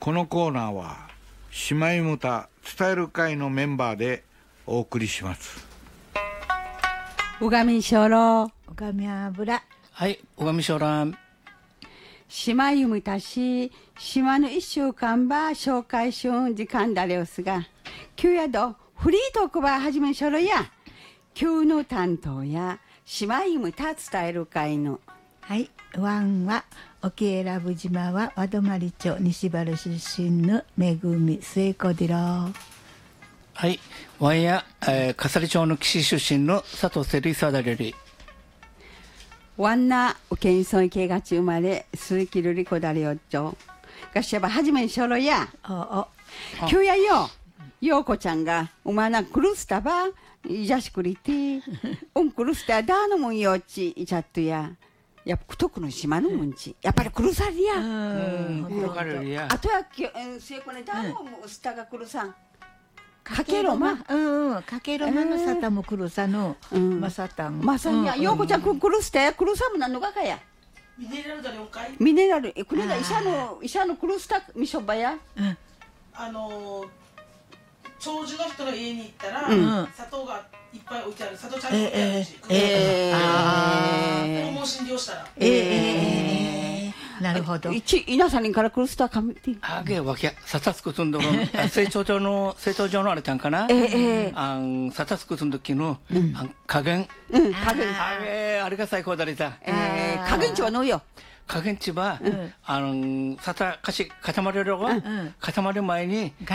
このコーナーは姉妹歌伝える会のメンバーでお送りします。 うがみしょろおかみ油はい、おがみしょらん。 島ゆむたし島の一週間ば紹介しゅん時間だれおすが今日やどフリートークば始めしょろや今日の担当や島ゆむた伝える会のはいワンは沖永良部島は和泊町西原出身のめぐみ末子でろはい、ワンや、笠利町の岸出身の佐藤セリサダレリ。 ワンナウケンソン系がち生まれ鈴木瑠璃子だれよっちょがしゃば始めしょろや今日やよようこちゃんがおまなクルスタばいじゃしくりてクルスタだのもんよっちいちゃっとややっぱ特の島のもんちやっぱりクルサリやわかるや。 あとやせいこねだのもスタがクルさんかけろまかけろまのサタもクルサのまさたんまさにやようこちゃんクルスタやクルサもなんのがかやミネラルだ了解。 ミネラルこれが医者のクルスタみしょばや長寿の人の家に行ったら、砂糖がいっぱい置いてある砂糖ちゃんと置いてあるし、訪問診療したらなるほど稲さんにからクルスタかみてあげわけさたつくつんどろ成長上のあれたんかなさたつくつんどきの加減あれが最高だれた加減値はのよ加減値はさたかし固まるよが固まる前に